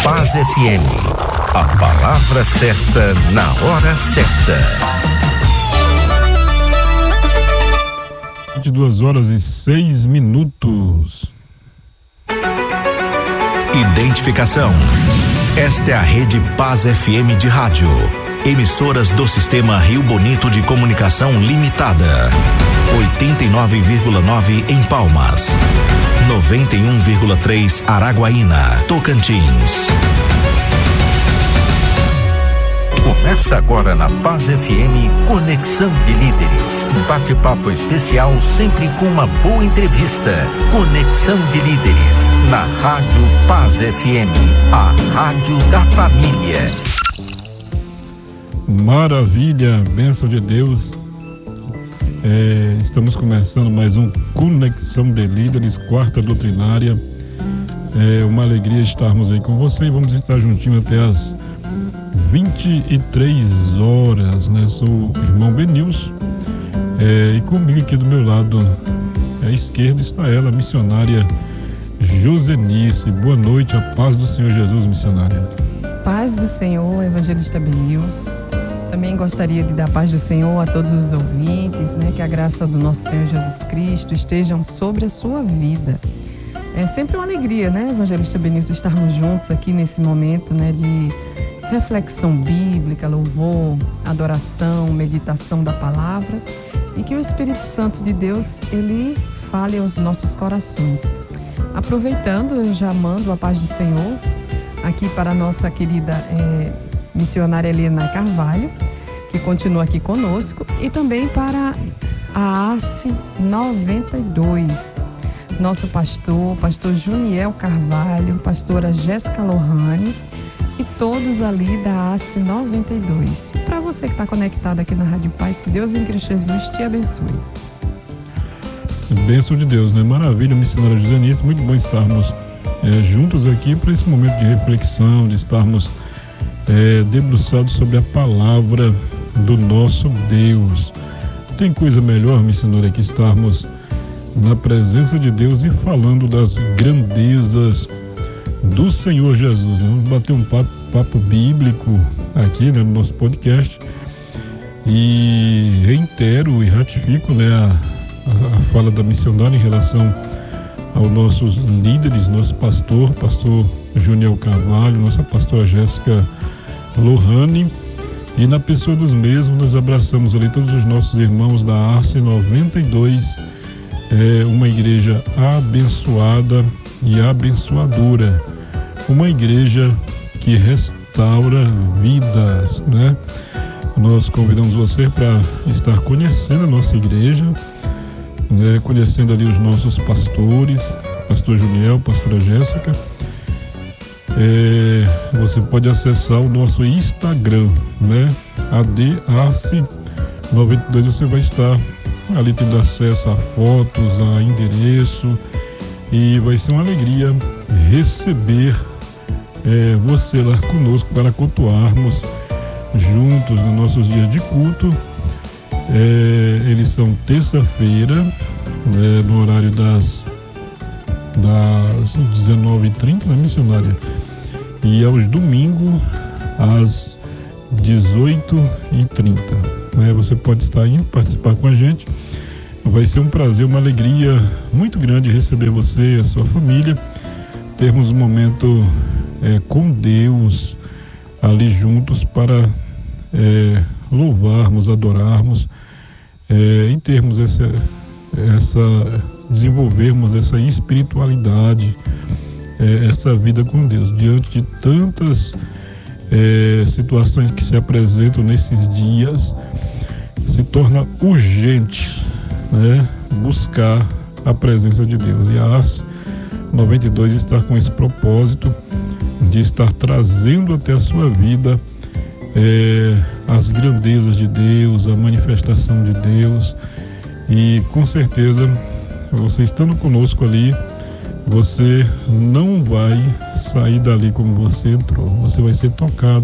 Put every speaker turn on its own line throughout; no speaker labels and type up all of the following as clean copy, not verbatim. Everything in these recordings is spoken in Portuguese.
Paz FM. A palavra certa na hora certa.
22h06.
Identificação. Esta é a Rede Paz FM de rádio. Emissoras do Sistema Rio Bonito de Comunicação Limitada. 89,9 em Palmas. 91,3 Araguaína, Tocantins. Começa agora na Paz FM Conexão de Líderes. Bate-papo especial sempre com uma boa entrevista. Conexão de Líderes na Rádio Paz FM, a rádio da família.
Maravilha, bênção de Deus. Estamos começando mais um Conexão de Líderes, quarta doutrinária. É uma alegria estarmos aí com você e vamos estar juntinho até as 23 horas, né? Sou o irmão Benilson, e comigo aqui do meu lado à esquerda está ela, a missionária Josenice. Boa noite, a paz do Senhor Jesus, missionária.
Paz do Senhor, evangelista Benilson. Também gostaria de dar a paz do Senhor a todos os ouvintes, né? Que a graça do nosso Senhor Jesus Cristo estejam sobre a sua vida. É sempre uma alegria, né, evangelista Benilson, estarmos juntos aqui nesse momento, né, de reflexão bíblica, louvor, adoração, meditação da palavra, e que o Espírito Santo de Deus, ele fale aos nossos corações. Aproveitando, eu já mando a paz do Senhor aqui para a nossa querida missionária Helena Carvalho, que continua aqui conosco, e também para a ACE 92, nosso pastor Juniel Carvalho, pastora Jéssica Lohane, e todos ali da ACE 92. Para você que está conectado aqui na Rádio Paz, que Deus em Cristo Jesus te abençoe.
Bênção de Deus, né? Maravilha, missionária Josenice, muito bom estarmos juntos aqui para esse momento de reflexão, de estarmos debruçados sobre a palavra do nosso Deus. Tem coisa melhor, missionária, que estarmos na presença de Deus e falando das grandezas do Senhor Jesus. Vamos bater um papo bíblico aqui, né, no nosso podcast, e reitero e ratifico, né, a fala da missionária em relação aos nossos líderes, nosso pastor Juniel Carvalho, nossa pastora Jéssica Lohane, e na pessoa dos mesmos nós abraçamos ali todos os nossos irmãos da ACE 92, uma igreja abençoada e abençoadora, uma igreja que restaura vidas, né? Nós convidamos você para estar conhecendo a nossa igreja, né? Conhecendo ali os nossos pastores, pastor Juniel, pastora Jéssica. Você pode acessar o nosso Instagram, né? ADACE92, você vai estar ali tendo acesso a fotos, a endereço, e vai ser uma alegria receber você lá conosco para cultuarmos juntos nos nossos dias de culto. Eles são terça-feira, no horário das 19h30, né, missionária? E aos domingos às 18h30. Você pode estar indo participar com a gente. Vai ser um prazer, uma alegria muito grande receber você e a sua família, termos um momento com Deus ali juntos para louvarmos, adorarmos, e termos desenvolvermos essa espiritualidade, essa vida com Deus, diante de tantas situações que se apresentam nesses dias. Se torna urgente, né, buscar a presença de Deus, e a ACE 92 está com esse propósito de estar trazendo até a sua vida as grandezas de Deus, a manifestação de Deus. E com certeza, você estando conosco ali, você não vai sair dali como você entrou. Você vai ser tocado,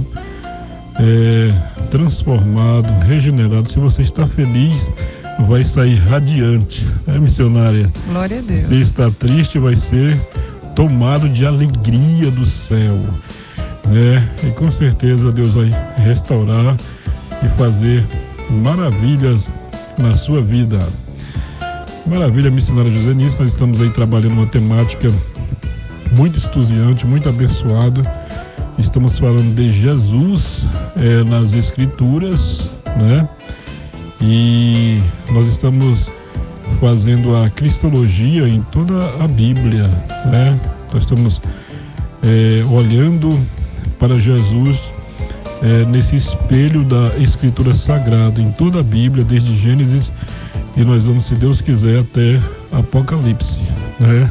transformado, regenerado. Se você está feliz, vai sair radiante, missionária?
Glória a Deus.
Se está triste, vai ser tomado de alegria do céu. E com certeza Deus vai restaurar e fazer maravilhas na sua vida. Maravilha, missionária Josenice. Nós estamos aí trabalhando uma temática muito entusiasmante, muito abençoada. Estamos falando de Jesus nas Escrituras, né? E nós estamos fazendo a cristologia em toda a Bíblia, né? Nós estamos olhando para Jesus nesse espelho da Escritura Sagrada, em toda a Bíblia, desde Gênesis, e nós vamos, se Deus quiser, até Apocalipse, né?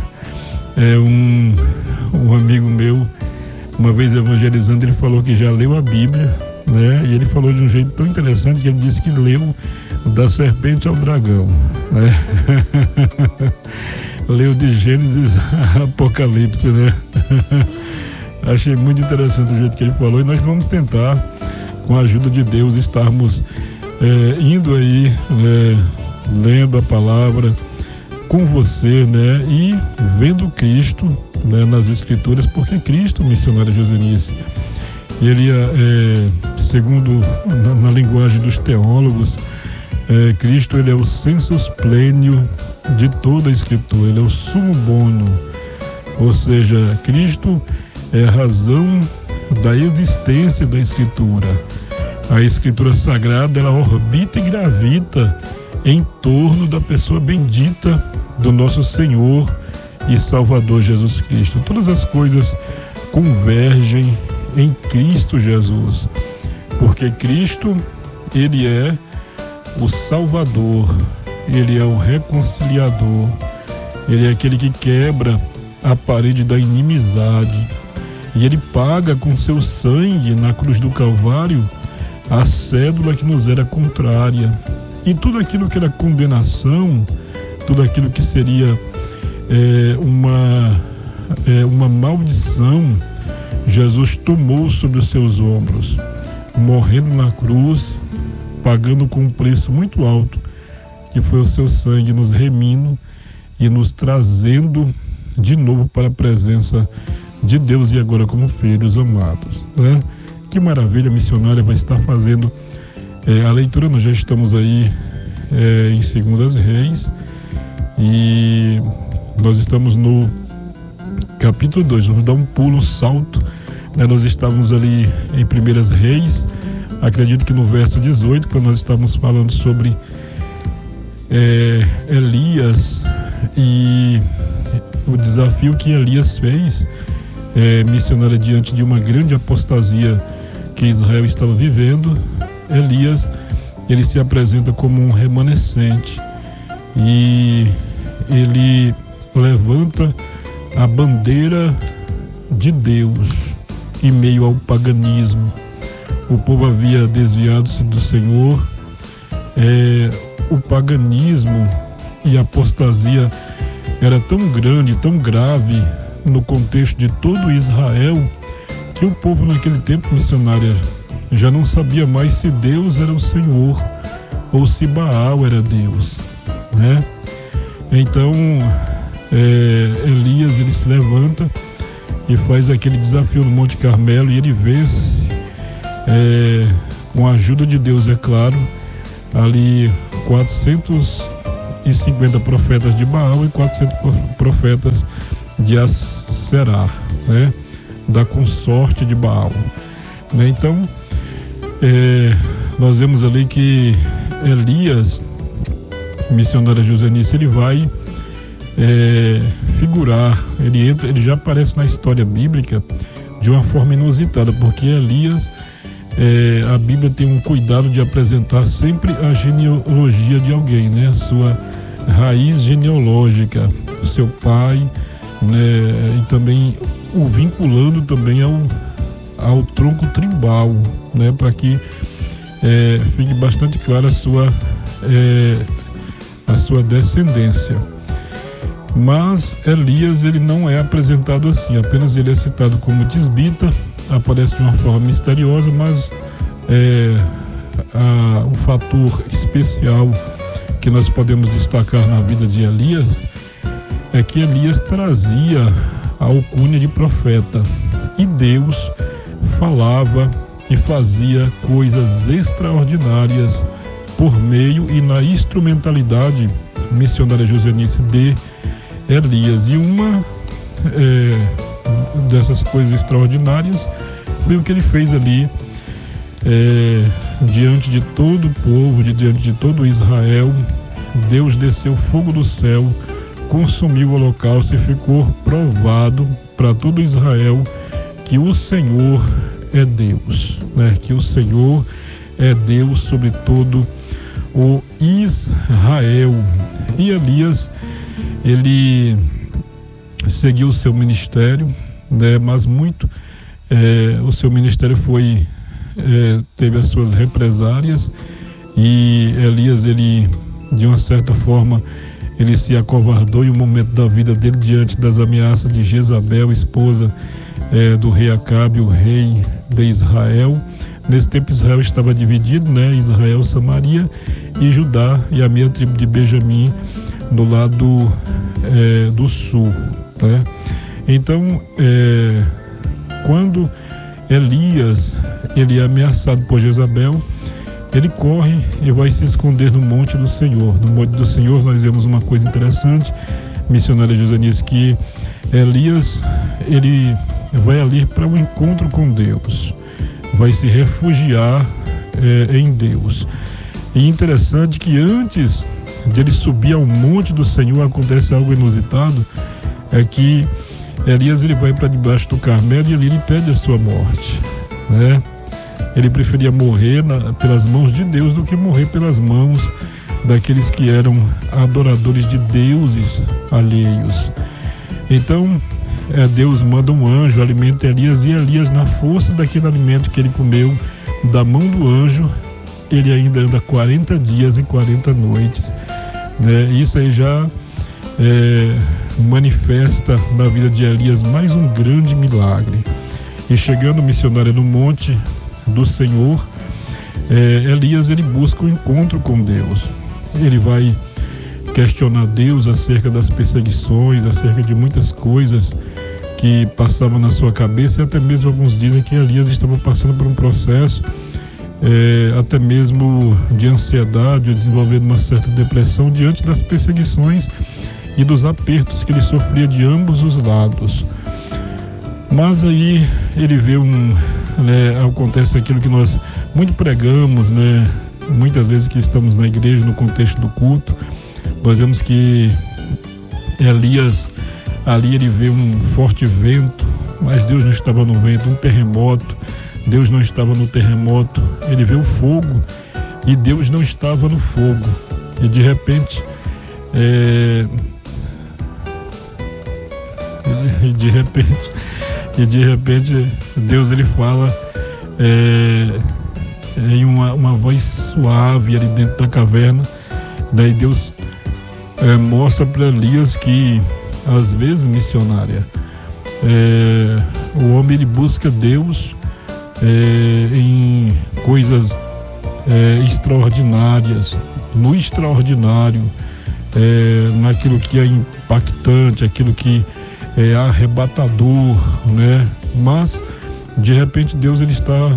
Um amigo meu, uma vez evangelizando, ele falou que já leu a Bíblia, né? E ele falou de um jeito tão interessante que ele disse que leu da serpente ao dragão, né? Leu de Gênesis a Apocalipse, né? Achei muito interessante o jeito que ele falou, e nós vamos tentar, com a ajuda de Deus, estarmos indo aí, lendo a palavra com você, né? E vendo Cristo, né, nas Escrituras, porque Cristo, missionária Josenice, ele segundo na linguagem dos teólogos, Cristo, ele é o sensus plenius de toda a Escritura, ele é o sumo bono, ou seja, Cristo é a razão da existência da Escritura. A Escritura Sagrada, ela orbita e gravita em torno da pessoa bendita do nosso Senhor e Salvador Jesus Cristo. Todas as coisas convergem em Cristo Jesus, porque Cristo, ele é o Salvador, ele é o reconciliador, ele é aquele que quebra a parede da inimizade, e ele paga com seu sangue na cruz do Calvário a cédula que nos era contrária, e tudo aquilo que era condenação, tudo aquilo que seria uma maldição, Jesus tomou sobre os seus ombros, morrendo na cruz, pagando com um preço muito alto, que foi o seu sangue, nos remindo e nos trazendo de novo para a presença de Deus, e agora como filhos amados, né? Que maravilha, a missionária vai estar fazendo a leitura. Nós já estamos aí em 2 Reis, e nós estamos no capítulo 2, vamos dar um pulo, um salto, né? Nós estávamos ali em 1 Reis, acredito que no verso 18, quando nós estávamos falando sobre Elias e o desafio que Elias fez, missionária, diante de uma grande apostasia que Israel estava vivendo. Elias, ele se apresenta como um remanescente, e ele levanta a bandeira de Deus em meio ao paganismo. O povo havia desviado-se do Senhor, o paganismo e a apostasia era tão grande, tão grave no contexto de todo Israel, que o povo naquele tempo, missionária, já não sabia mais se Deus era o Senhor ou se Baal era Deus, né? Então Elias, ele se levanta e faz aquele desafio no Monte Carmelo, e ele vence, com a ajuda de Deus, é claro, ali 450 profetas de Baal e 400 profetas de Aserá, né? Da consorte de Baal, né? Então nós vemos ali que Elias, missionária Josenice, ele vai figurar, ele já aparece na história bíblica de uma forma inusitada, porque Elias, a Bíblia tem um cuidado de apresentar sempre a genealogia de alguém, né? A sua raiz genealógica, o seu pai, né? E também o vinculando também ao tronco tribal, né? Para que fique bastante clara a sua descendência. Mas Elias, ele não é apresentado assim, apenas ele é citado como tisbita, aparece de uma forma misteriosa, mas o fator especial que nós podemos destacar na vida de Elias é que Elias trazia a alcunha de profeta, e Deus falava e fazia coisas extraordinárias por meio e na instrumentalidade missionária josianice de Elias. E uma dessas coisas extraordinárias foi o que ele fez ali diante de todo o povo, diante de todo Israel. Deus desceu fogo do céu, consumiu o holocausto e ficou provado para todo Israel que o Senhor é Deus, né? Que o Senhor é Deus sobre todo o Israel. E Elias, ele seguiu o seu ministério, né? Mas muito o seu ministério teve as suas represárias, e Elias, ele de uma certa forma ele se acovardou em um momento da vida dele diante das ameaças de Jezabel, esposa do rei Acabe, o rei de Israel. Nesse tempo Israel estava dividido, né? Israel, Samaria e Judá, e a meia tribo de Benjamim do lado do sul, né? Então, quando Elias ele é ameaçado por Jezabel, ele corre e vai se esconder no monte do Senhor. No monte do Senhor nós vemos uma coisa interessante, missionária josianice, que Elias ele vai ali para um encontro com Deus, vai se refugiar em Deus. E interessante que antes dele subir ao monte do Senhor acontece algo inusitado, é que Elias ele vai para debaixo do Carmelo e ali ele pede a sua morte, né? Ele preferia morrer pelas mãos de Deus do que morrer pelas mãos daqueles que eram adoradores de deuses alheios. Então, Deus manda um anjo, alimenta Elias, e Elias, na força daquele alimento que ele comeu da mão do anjo, ele ainda anda 40 dias e 40 noites, né? Isso aí já manifesta na vida de Elias mais um grande milagre. E chegando missionária no monte do Senhor, Elias ele busca um encontro com Deus. Ele vai questionar Deus acerca das perseguições, acerca de muitas coisas que passavam na sua cabeça, e até mesmo alguns dizem que Elias estava passando por um processo até mesmo de ansiedade, desenvolvendo uma certa depressão diante das perseguições e dos apertos que ele sofria de ambos os lados. Mas aí ele vê acontece aquilo que nós muito pregamos, né? Muitas vezes que estamos na igreja, no contexto do culto, nós vemos que Elias ali ele vê um forte vento, mas Deus não estava no vento, um terremoto, Deus não estava no terremoto. Ele vê o fogo e Deus não estava no fogo. E de repente Deus ele fala em uma voz suave ali dentro da caverna. Daí Deus mostra para Elias que às vezes, missionária, o homem ele busca Deus em coisas extraordinárias, no extraordinário, naquilo que é impactante, aquilo que é arrebatador, né? Mas de repente Deus ele está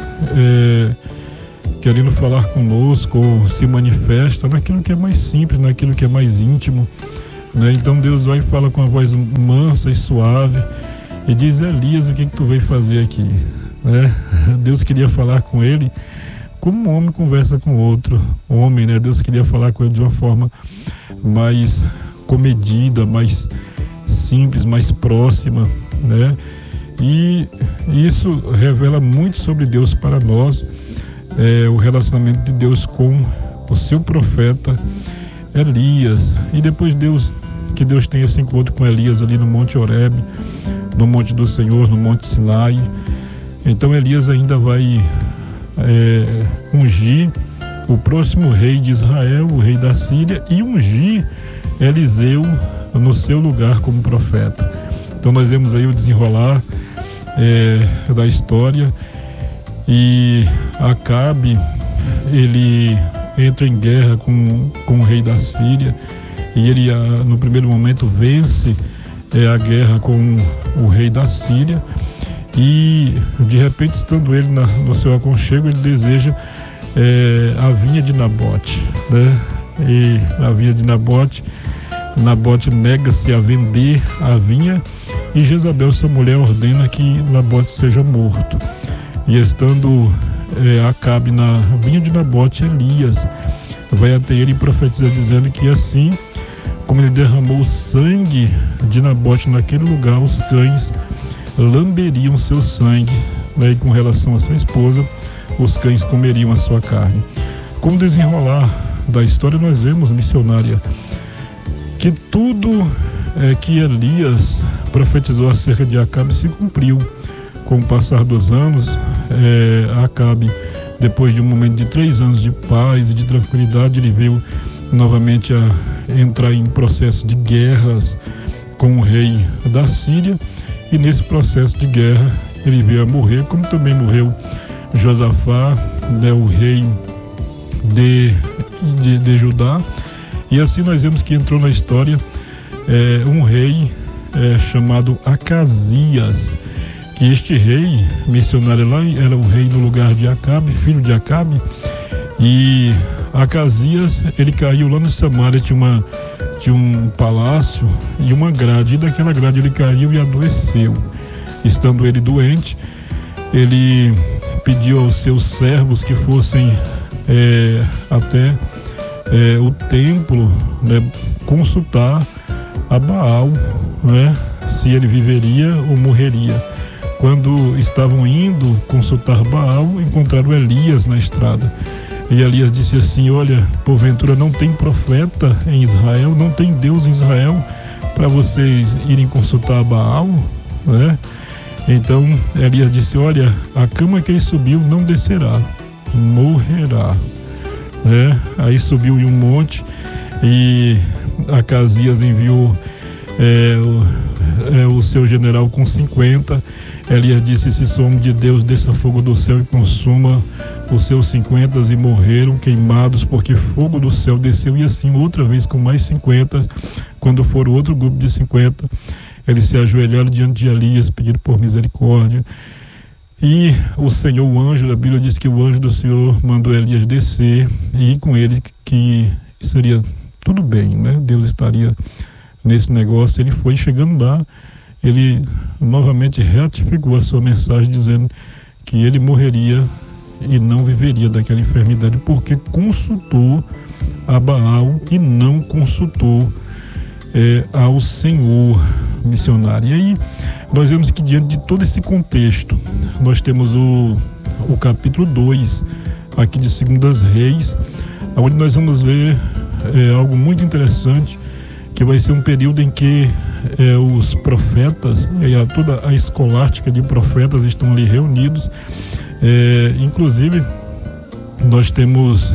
querendo falar conosco, ou se manifesta naquilo que é mais simples, naquilo que é mais íntimo, né? Então Deus vai e fala com a voz mansa e suave e diz: Elias, o que tu veio fazer aqui, né? Deus queria falar com ele como um homem conversa com outro homem, né? Deus queria falar com ele de uma forma mais comedida, mais simples, mais próxima, né? E isso revela muito sobre Deus para nós, o relacionamento de Deus com o seu profeta Elias. E depois Deus tem esse encontro com Elias ali no Monte Horebe, no Monte do Senhor, no Monte Sinai. Então Elias ainda vai ungir o próximo rei de Israel, o rei da Síria, e ungir Eliseu no seu lugar como profeta. Então nós vemos aí o desenrolar da história, e Acabe ele entra em guerra com o rei da Síria, e ele no primeiro momento vence a guerra com o rei da Síria, e de repente, estando ele no seu aconchego, ele deseja a vinha de Nabote, né? E a vinha de Nabote nega-se a vender a vinha, e Jezabel, sua mulher, ordena que Nabote seja morto. E estando Acabe na vinha de Nabote, Elias vai até ele e profetiza, dizendo que assim como ele derramou o sangue de Nabote naquele lugar, os cães lamberiam seu sangue, né? E com relação à sua esposa, os cães comeriam a sua carne. Com o desenrolar da história, nós vemos, missionária, que tudo que Elias profetizou acerca de Acabe se cumpriu. Com o passar dos anos, Acabe, depois de um momento de 3 anos de paz e de tranquilidade, ele veio novamente a entrar em processo de guerras com o rei da Síria, e nesse processo de guerra ele veio a morrer, como também morreu Josafá, né, o rei de Judá. E assim nós vemos que entrou na história um rei chamado Acasias, que este rei, missionário lá, era o rei no lugar de Acabe, filho de Acabe. E Acasias, ele caiu lá no Samaria, tinha um palácio e uma grade, e daquela grade ele caiu e adoeceu. Estando ele doente, ele pediu aos seus servos que fossem até o templo, né, consultar a Baal, né, se ele viveria ou morreria. Quando estavam indo consultar Baal, encontraram Elias na estrada. E Elias disse assim: olha, porventura não tem profeta em Israel, não tem Deus em Israel, para vocês irem consultar Baal, né? Então Elias disse: olha, a cama que ele subiu não descerá, morrerá, né? Aí subiu em um monte, e Acasias enviou o seu general com 50. Elias disse: se sou homem de Deus, desça fogo do céu e consuma os seus 50, e morreram queimados, porque fogo do céu desceu. E assim outra vez com mais 50, quando for o outro grupo de 50, eles se ajoelharam diante de Elias, pediram por misericórdia. E o Senhor, o anjo, a Bíblia diz que o anjo do Senhor mandou Elias descer e ir com ele, que seria tudo bem, né? Deus estaria nesse negócio. Ele foi, chegando lá, ele novamente ratificou a sua mensagem, dizendo que ele morreria e não viveria daquela enfermidade, porque consultou a Baal e não consultou ao Senhor, missionário. E aí nós vemos que, diante de todo esse contexto, nós temos o capítulo 2 aqui de 2 Reis, onde nós vamos ver algo muito interessante, que vai ser um período em que os profetas, toda a escolástica de profetas estão ali reunidos. Inclusive nós temos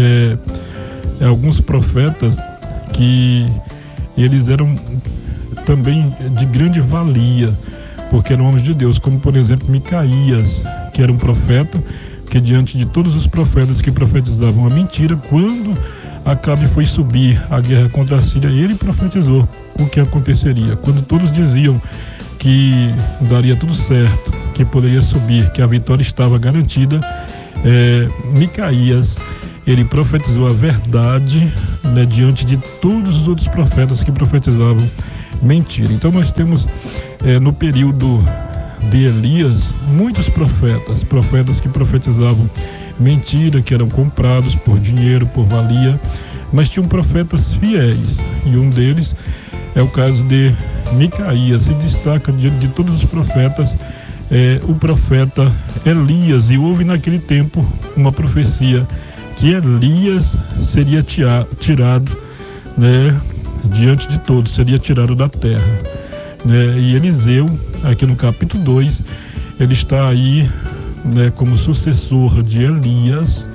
alguns profetas que eles eram também de grande valia, porque eram homens de Deus, como por exemplo Micaías, que era um profeta que, diante de todos os profetas que profetizavam a mentira, quando Acabe foi subir a guerra contra a Síria, ele profetizou o que aconteceria. Quando todos diziam que daria tudo certo, que poderia subir, que a vitória estava garantida, Micaías, ele profetizou a verdade, né, diante de todos os outros profetas que profetizavam mentira. Então nós temos no período de Elias muitos profetas que profetizavam mentira, que eram comprados por dinheiro, por valia, mas tinham profetas fiéis, e um deles é o caso de Micaías. Se destaca diante de todos os profetas o profeta Elias, e houve naquele tempo uma profecia que Elias seria tirado, né, diante de todos, seria tirado da terra, né? E Eliseu, aqui no capítulo 2, ele está aí, né, como sucessor de Elias,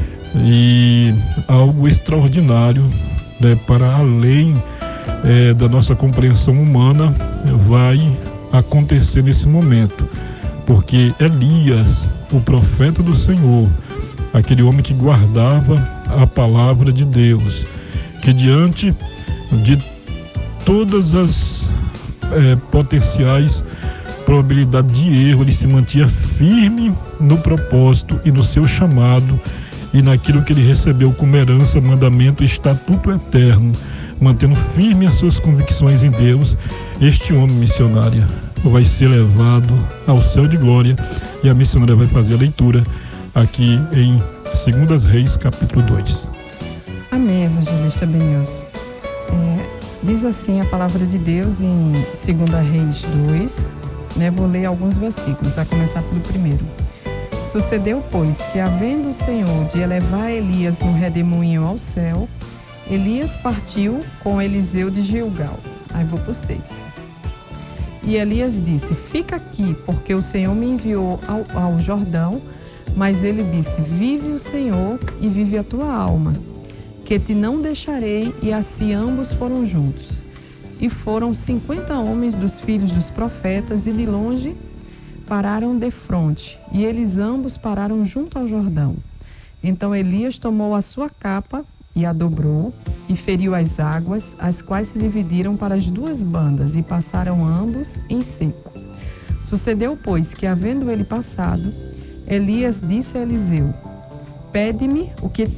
e algo extraordinário, né, para além da nossa compreensão humana vai acontecer nesse momento, porque Elias, o profeta do Senhor, aquele homem que guardava a palavra de Deus, que diante de todas as potenciais probabilidade de erro, ele se mantinha firme no propósito e no seu chamado e naquilo que ele recebeu como herança, mandamento e estatuto eterno, mantendo firme as suas convicções em Deus. Este homem missionário vai ser levado ao céu de glória, e a missionária vai fazer a leitura aqui em 2 Reis, capítulo 2.
Amém, evangelista Benilson. Diz assim a palavra de Deus em 2 Reis 2, vou ler alguns versículos, a começar pelo primeiro. Sucedeu, pois, que havendo o Senhor de elevar Elias no redemoinho ao céu, Elias partiu com Eliseu de Gilgal. Aí vou para o 6. E Elias disse: fica aqui, porque o Senhor me enviou ao Jordão. Mas ele disse: vive o Senhor e vive a tua alma, que te não deixarei. E assim ambos foram juntos. E foram 50 homens dos filhos dos profetas, e de longe pararam defronte, e eles ambos pararam junto ao Jordão. Então Elias tomou a sua capa e a dobrou, e feriu as águas, as quais se dividiram para as duas bandas, e passaram ambos em seco. Sucedeu, pois, que havendo ele passado, Elias disse a Eliseu: Pede-me o que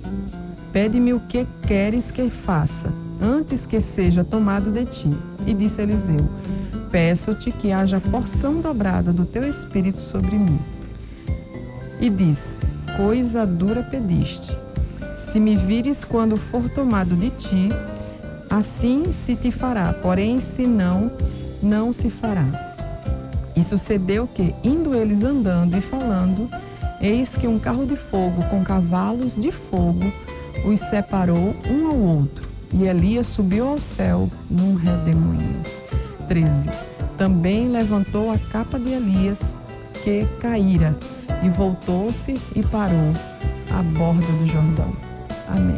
queres que faça, antes que seja tomado de ti. E disse Eliseu: Peço-te que haja porção dobrada do teu espírito sobre mim. E disse: Coisa dura pediste. Se me vires quando for tomado de ti, assim se te fará, porém se não, não se fará. E sucedeu que, indo eles andando e falando, eis que um carro de fogo com cavalos de fogo os separou um ao outro, e Elias subiu ao céu num redemoinho. 13. Também levantou a capa de Elias, que caíra, e voltou-se e parou à borda do Jordão. Amém.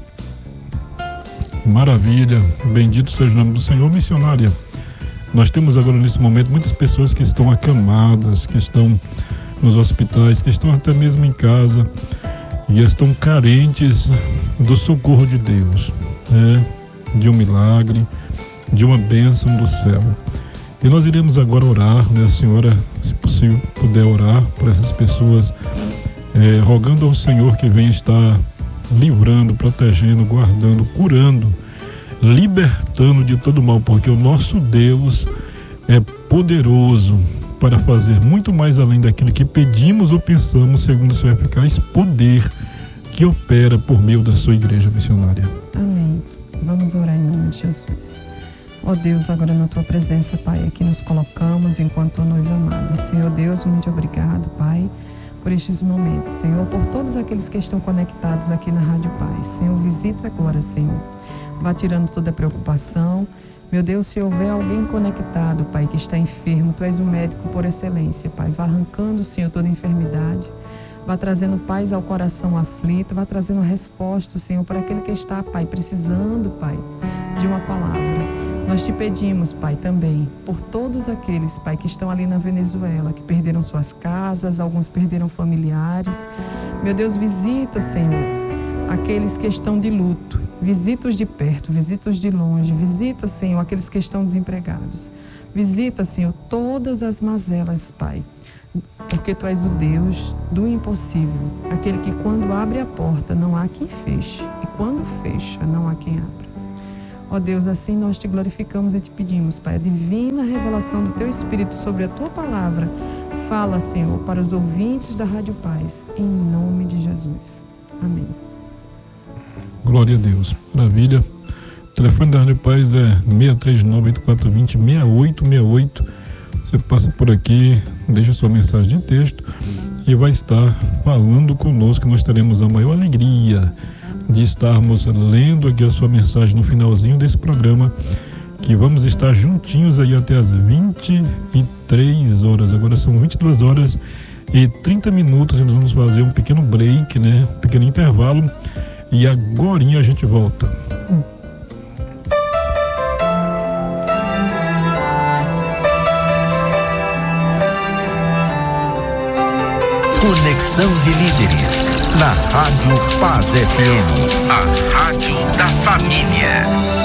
Maravilha, bendito seja o nome do Senhor. Missionária, nós temos agora nesse momento muitas pessoas que estão acamadas, que estão nos hospitais, que estão até mesmo em casa e estão carentes do socorro de Deus, de um milagre, de uma bênção do céu. E nós iremos agora orar, a senhora, se possível, puder orar por essas pessoas, rogando ao Senhor que venha estar livrando, protegendo, guardando, curando, libertando de todo mal, porque o nosso Deus é poderoso para fazer muito mais além daquilo que pedimos ou pensamos, segundo o seu eficaz poder que opera por meio da sua igreja missionária.
Amém. Vamos orar em nome de Jesus. Ó Deus, agora na tua presença, Pai, aqui nos colocamos enquanto noiva amada. Senhor Deus, muito obrigado, Pai, por estes momentos. Senhor, por todos aqueles que estão conectados aqui na Rádio Paz. Senhor, visita agora, Senhor. Vá tirando toda a preocupação. Meu Deus, se houver alguém conectado, Pai, que está enfermo, Tu és o médico por excelência, Pai. Vá arrancando, Senhor, toda enfermidade. Vá trazendo paz ao coração aflito. Vá trazendo resposta, Senhor, para aquele que está, Pai, precisando, Pai, de uma palavra. Nós te pedimos, Pai, também, por todos aqueles, Pai, que estão ali na Venezuela, que perderam suas casas, alguns perderam familiares. Meu Deus, visita, Senhor, aqueles que estão de luto. Visita os de perto, visita os de longe. Visita, Senhor, aqueles que estão desempregados. Visita, Senhor, todas as mazelas, Pai, porque Tu és o Deus do impossível. Aquele que quando abre a porta não há quem feche, e quando fecha não há quem abra. Ó Deus, assim nós Te glorificamos e Te pedimos, Pai, a divina revelação do Teu Espírito sobre a Tua palavra. Fala, Senhor, para os ouvintes da Rádio Paz, em nome de Jesus. Amém.
Glória a Deus. Maravilha. O telefone da Rádio Paz é 639-8420-6868. Você passa por aqui, deixa sua mensagem de texto e vai estar falando conosco. Nós teremos a maior alegria de estarmos lendo aqui a sua mensagem no finalzinho desse programa, que vamos estar juntinhos aí até as 23 horas. Agora são 22 horas e 30 minutos e nós vamos fazer um pequeno break, um pequeno intervalo, e agorinha a gente volta.
Conexão de Líderes, na Rádio Paz FM, a rádio da família.